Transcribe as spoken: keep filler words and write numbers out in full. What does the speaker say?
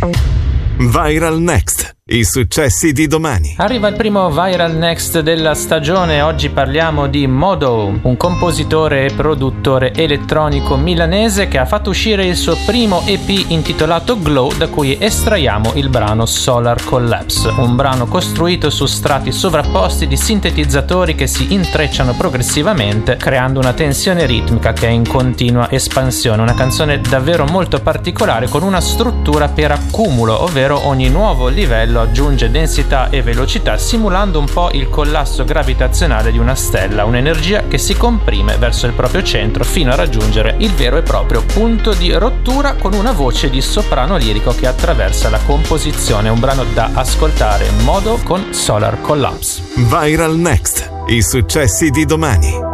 Viral Next. I successi di domani. Arriva il primo Viral Next della stagione. Oggi parliamo di Modo, un compositore e produttore elettronico milanese che ha fatto uscire il suo primo E P intitolato Glow, da cui estraiamo il brano Solar Collapse, un brano costruito su strati sovrapposti di sintetizzatori che si intrecciano progressivamente, creando una tensione ritmica che è in continua espansione. Una canzone davvero molto particolare, con una struttura per accumulo, ovvero ogni nuovo livello aggiunge densità e velocità, simulando un po' il collasso gravitazionale di una stella, un'energia che si comprime verso il proprio centro fino a raggiungere il vero e proprio punto di rottura, con una voce di soprano lirico che attraversa la composizione. Un brano da ascoltare, Modo con Solar Collapse. Viral Next, i successi di domani.